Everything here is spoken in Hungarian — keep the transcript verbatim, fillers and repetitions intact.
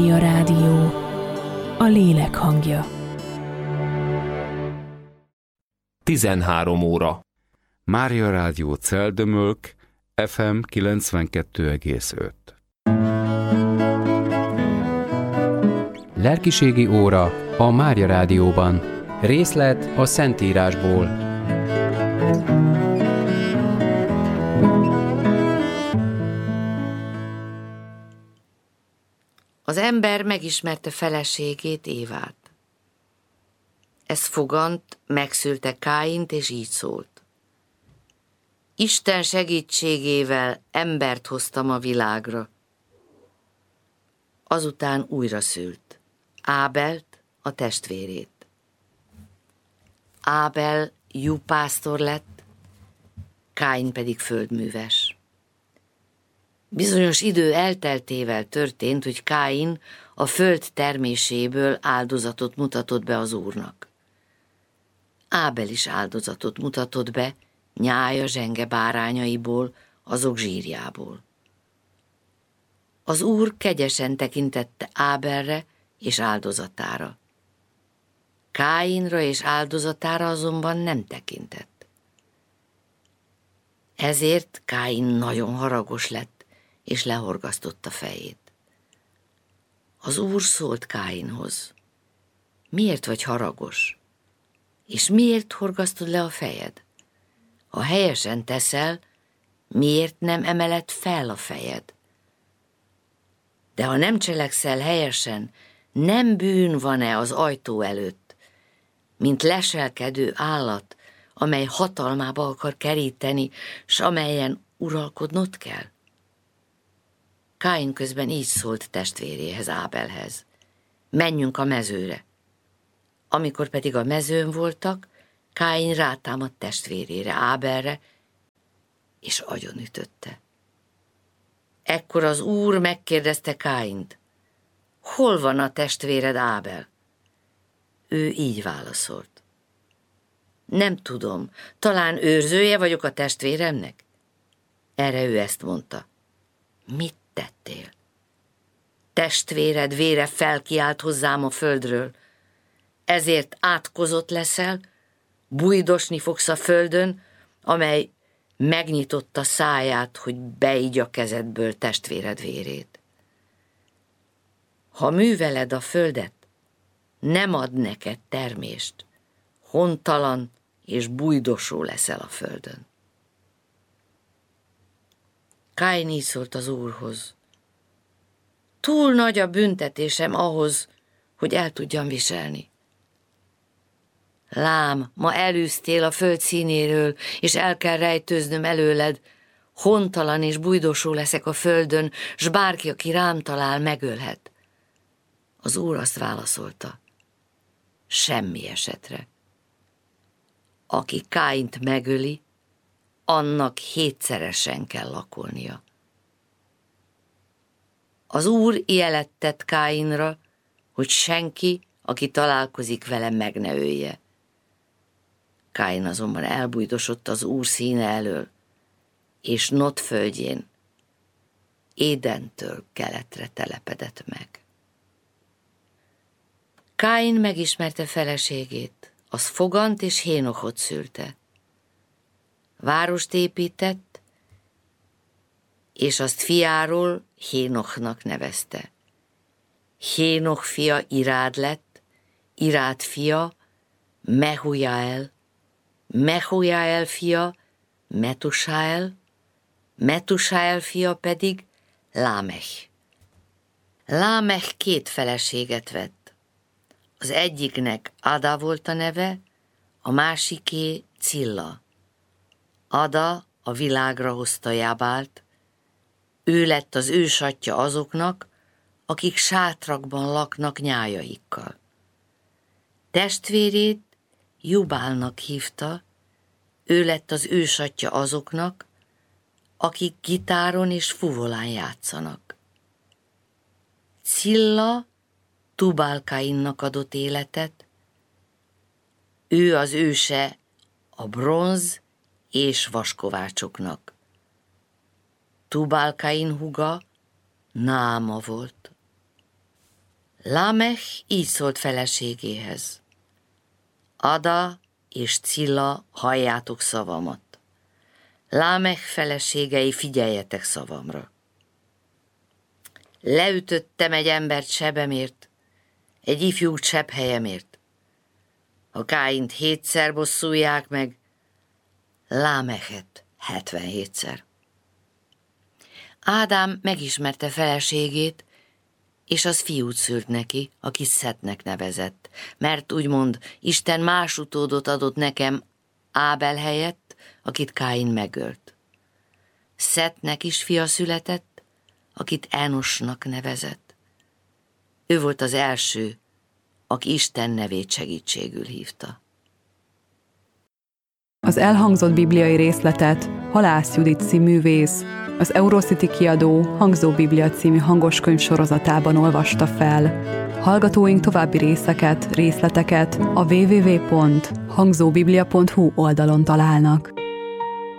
A rádió, a lélek hangja. tizenhárom óra. Mária Rádió Celdömölk, ef em kilencvenkettő egész öt. Lelkiségi óra a Mária Rádióban. Részlet a Szentírásból. Az ember megismerte feleségét, Évát. Ez fogant, megszülte Káint, és így szólt. Isten segítségével embert hoztam a világra. Azután újra szült Ábelt, a testvérét. Ábel juhpásztor lett, Káin pedig földműves. Bizonyos idő elteltével történt, hogy Káin a föld terméséből áldozatot mutatott be az Úrnak. Ábel is áldozatot mutatott be nyája zsenge bárányaiból, azok zsírjából. Az Úr kegyesen tekintette Ábelre és áldozatára. Káinra és áldozatára azonban nem tekintett. Ezért Káin nagyon haragos lett, és lehorgasztotta fejét. Az Úr szólt Káinhoz. Miért vagy haragos? És miért horgasztod le a fejed? Ha helyesen teszel, miért nem emeled fel a fejed? De ha nem cselekszel helyesen, nem bűn van-e az ajtó előtt, mint leselkedő állat, amely hatalmába akar keríteni, s amelyen uralkodnod kell? Káin közben így szólt testvéréhez, Ábelhez. Menjünk a mezőre. Amikor pedig a mezőn voltak, Káin rátámadt testvérére, Ábelre, és agyonütötte. Ekkor az Úr megkérdezte Káint, hol van a testvéred, Ábel? Ő így válaszolt. Nem tudom, talán őrzője vagyok a testvéremnek? Erre ő ezt mondta. Mit tettél? Testvéred vére felkiált hozzám a földről, ezért átkozott leszel, bújdosni fogsz a földön, amely megnyitotta száját, hogy beígya kezedből testvéred vérét. Ha műveled a földet, nem ad neked termést, hontalan és bújdosó leszel a földön. Káin így szólt az Úrhoz. Túl nagy a büntetésem ahhoz, hogy el tudjam viselni. Lám, ma elűztél a föld színéről, és el kell rejtőznöm előled, hontalan és bújdosó leszek a földön, s bárki, aki rám talál, megölhet. Az Úr azt válaszolta. Semmi esetre. Aki Káint megöli, annak hétszeresen kell lakolnia. Az Úr jelet tett Káinra, hogy senki, aki találkozik vele, meg ne ölje. Káin azonban elbújdosott az Úr színe elől, és Nod földjén, Édentől keletre telepedett meg. Káin megismerte feleségét, az Fogant és Hénochot szülte. Várost épített, és azt fiáról Hénochnak nevezte. Hénoch fia Irád lett, Irád fia Mehujael, Mehujael fia Metusael, Metusael fia pedig Lámech. Lámech két feleséget vett. Az egyiknek Ada volt a neve, a másiké Cilla. Ada a világra hozta Jábált, ő lett az ősatja azoknak, akik sátrakban laknak nyájaikkal. Testvérét Jubálnak hívta, ő lett az ősatja azoknak, akik gitáron és fuvolán játszanak. Cilla Tubál-Kainnak adott életet, ő az őse a bronz és vaskovácsoknak. Tubál-Kain húga Náama volt. Lámech így szólt feleségéhez: Ada és Cilla, halljátok szavamat. Lámech feleségei, figyeljetek szavamra. Leütöttem egy embert sebemért, egy ifjú sebb helyemért. A Káint hétszer bosszulják meg, Lámechet hetvenhétszer. Ádám megismerte feleségét, és az fiút szült neki, akit Szetnek nevezett, mert úgymond Isten más utódot adott nekem Ábel helyett, akit Káin megölt. Szetnek is fia született, akit Enosnak nevezett. Ő volt az első, aki Isten nevét segítségül hívta. Az elhangzott bibliai részletet Halász Judit színművész, az Eurocity kiadó Hangzó Biblia című hangoskönyv sorozatában olvasta fel. Hallgatóink további részeket, részleteket a double-u double-u double-u pont hangzóbiblia pont hu oldalon találnak.